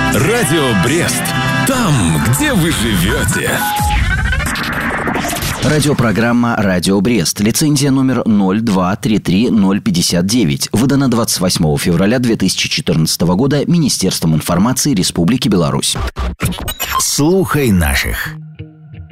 Радио Брест. Там, где вы живете. Радиопрограмма «Радио Брест». Лицензия номер 0233059. Выдана 28 февраля 2014 года Министерством информации Республики Беларусь. Слухай наших.